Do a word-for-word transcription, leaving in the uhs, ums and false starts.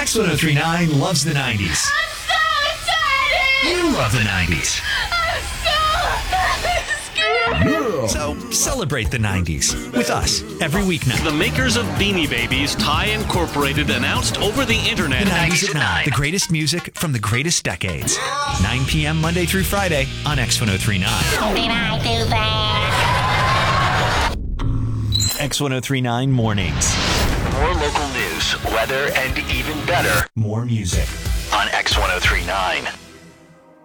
X ten thirty-nine loves the nineties. I'm so excited! You love the nineties. I'm so scared! So celebrate the nineties with us every weeknight. The makers of Beanie Babies, Ty Incorporated, announced over the internet. The nineties at nine. The greatest music from the greatest decades. nine p.m. Monday through Friday on X ten thirty-nine. Did I do that? X ten thirty-nine Mornings. More local news, weather, and even better More music. on X ten thirty-nine.